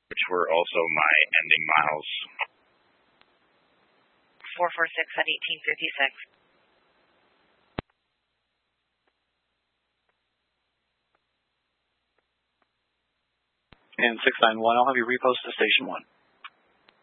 which were also my ending miles. 446 at 1856. And 691, I'll have you repost to Station 1.